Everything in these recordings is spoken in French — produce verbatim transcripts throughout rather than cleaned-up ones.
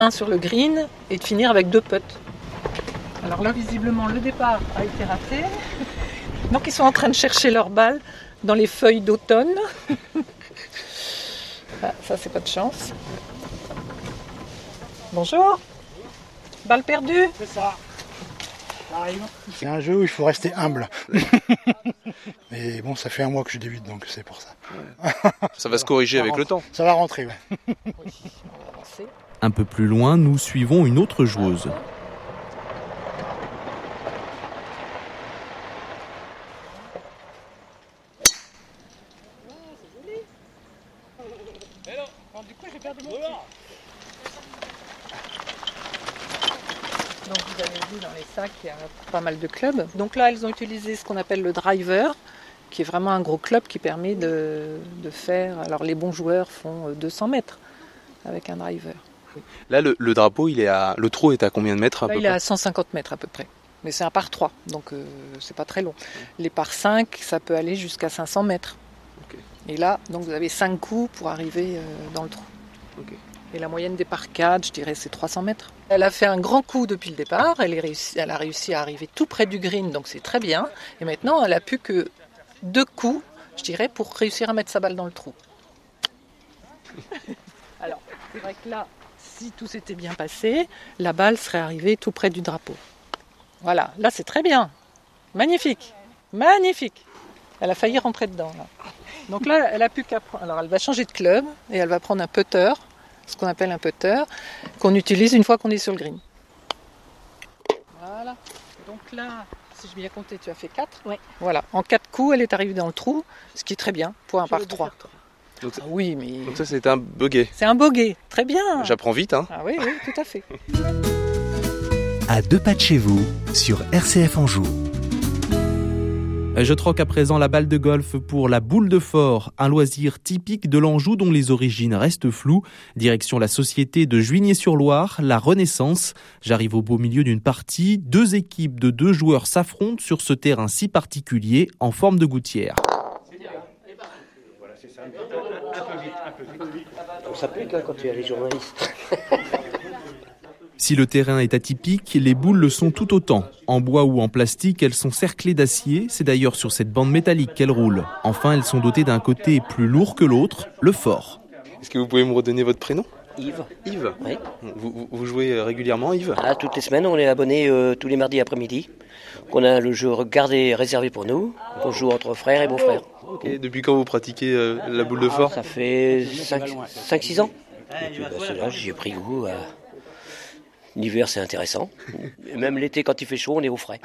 Un sur le green et de finir avec deux putts. Alors là, visiblement, le départ a été raté. Donc ils sont en train de chercher leur balle dans les feuilles d'automne. Ah, ça, c'est pas de chance. Bonjour. Balle perdue. C'est ça. Ça arrive. C'est un jeu où il faut rester humble. Mais bon, ça fait un mois que je débute, donc c'est pour ça. Ouais. Ça va se corriger ça avec rentre. le temps. Ça va rentrer, ouais. Oui, on va avancer. Un peu plus loin, nous suivons une autre joueuse. Donc vous avez vu dans les sacs, il y a pas mal de clubs. Donc là, elles ont utilisé ce qu'on appelle le driver, qui est vraiment un gros club qui permet de, de faire... Alors les bons joueurs font deux cents mètres avec un driver. Là, le, le drapeau, il est à, le trou est à combien de mètres à Là, peu il est près à cent cinquante mètres à peu près. Mais c'est un par trois, donc euh, c'est pas très long. Les par cinq, ça peut aller jusqu'à cinq cents mètres. Okay. Et là, donc vous avez cinq coups pour arriver euh, dans le trou. Okay. Et la moyenne des par quatre, je dirais, c'est trois cents mètres. Elle a fait un grand coup depuis le départ. Elle, est réussi, elle a réussi à arriver tout près du green, donc c'est très bien. Et maintenant, elle a plus que deux coups, je dirais, pour réussir à mettre sa balle dans le trou. Alors, c'est vrai que là, si tout s'était bien passé, la balle serait arrivée tout près du drapeau. Voilà, là c'est très bien. Magnifique, magnifique. Elle a failli rentrer dedans. Là. Donc là, elle a plus qu'à prendre. Alors elle va changer de club et elle va prendre un putter, ce qu'on appelle un putter, qu'on utilise une fois qu'on est sur le green. Voilà. Donc là, si j'ai bien compté, tu as fait quatre. Oui. Voilà. En quatre coups, elle est arrivée dans le trou, ce qui est très bien pour un par trois. Donc ça, ah oui, mais donc ça c'est un bogey. C'est un bogey, très bien. J'apprends vite, hein. Ah oui, oui, tout à fait. À deux pas de chez vous, sur R C F Anjou. Je troque à présent la balle de golf pour la boule de fort, un loisir typique de l'Anjou dont les origines restent floues. Direction la société de Juigné-sur-Loire, la Renaissance. J'arrive au beau milieu d'une partie. Deux équipes de deux joueurs s'affrontent sur ce terrain si particulier en forme de gouttière. On s'applique hein, quand tu es les journalistes. Si le terrain est atypique, les boules le sont tout autant. En bois ou en plastique, elles sont cerclées d'acier. C'est d'ailleurs sur cette bande métallique qu'elles roulent. Enfin, elles sont dotées d'un côté plus lourd que l'autre, le fort. Est-ce que vous pouvez me redonner votre prénom ? Yves. Yves. Oui. Vous, vous jouez régulièrement, Yves ? Ah, toutes les semaines, on est abonné euh, tous les mardis après-midi. On a le jeu gardé réservé pour nous. On joue entre frères et beaux-frères. Et depuis quand vous pratiquez euh, la boule de fort ? Ça fait cinq six ans. Et puis, bah, c'est là, j'y ai pris goût. Euh... L'hiver, c'est intéressant. Et même l'été, quand il fait chaud, on est au frais.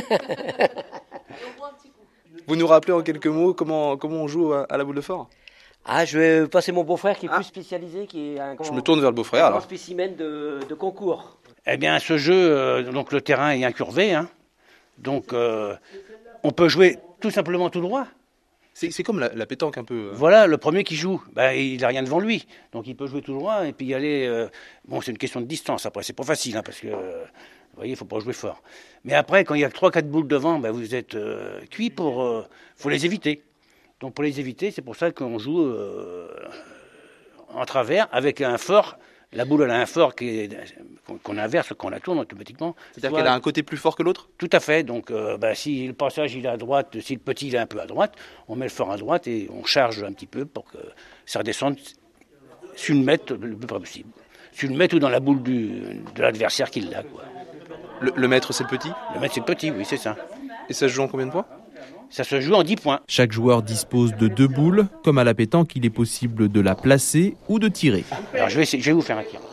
Vous nous rappelez en quelques mots comment, comment on joue à, à la boule de fort ? Ah, je vais passer mon beau-frère qui est ah. plus spécialisé, qui est un grand, je me tourne vers le beau-frère, alors. spécimen de, de concours. Eh bien, ce jeu, euh, donc le terrain est incurvé, hein. Donc euh, on peut jouer tout simplement tout droit. C'est, c'est comme la, la pétanque un peu. Voilà, le premier qui joue, bah, il n'a rien devant lui. Donc il peut jouer tout droit et puis y aller... Euh, bon, c'est une question de distance après, c'est pas facile, hein, parce que, euh, vous voyez, il ne faut pas jouer fort. Mais après, quand il y a trois quatre boules devant, bah, vous êtes euh, cuit pour... Il euh, faut les éviter. Donc pour les éviter, c'est pour ça qu'on joue euh, en travers avec un fort. La boule, elle a un fort qui est, qu'on inverse, qu'on la tourne automatiquement. C'est-à-dire Soit... qu'elle a un côté plus fort que l'autre ? Tout à fait. Donc, euh, bah, si le passage il est à droite, si le petit il est un peu à droite, on met le fort à droite et on charge un petit peu pour que ça redescende sur le mètre le plus près possible. Sur le mètre ou dans la boule du, de l'adversaire qui l'a. Quoi. Le, le mètre, c'est le petit ? Le mètre, c'est le petit, oui, c'est ça. Et ça se joue en combien de points ? Ça se joue en dix points. Chaque joueur dispose de deux boules. Comme à la pétanque, il est possible de la placer ou de tirer. Alors je vais, essayer, je vais vous faire un tir.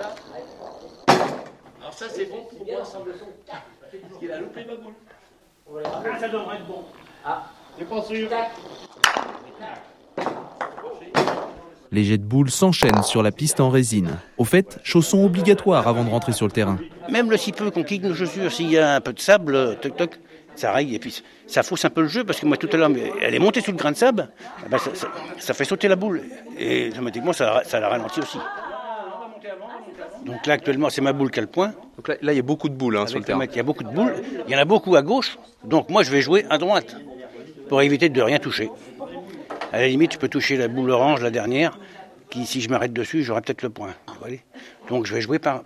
Alors ça c'est bon pour moi, semble son. Parce qu'il a loupé ma boule. Ah, ça devrait être bon. Ah, je pense sûr. Les jets de boules s'enchaînent sur la piste en résine. Au fait, chaussons obligatoires avant de rentrer sur le terrain. Même le si peu qu'on quitte nos chaussures, s'il y a un peu de sable, toc toc, ça raye et puis ça fausse un peu le jeu parce que moi tout à l'heure, elle est montée sous le grain de sable, ben ça, ça, ça fait sauter la boule et automatiquement ça, ça la ralentit aussi. Donc là actuellement c'est ma boule qui a le point. Donc là, là il y a beaucoup de boules hein, sur le terrain. Il y a beaucoup de boules, il y en a beaucoup à gauche, donc moi je vais jouer à droite pour éviter de rien toucher. À la limite je peux toucher la boule orange, la dernière, qui si je m'arrête dessus j'aurai peut-être le point. Vous voyez. Donc je vais jouer par,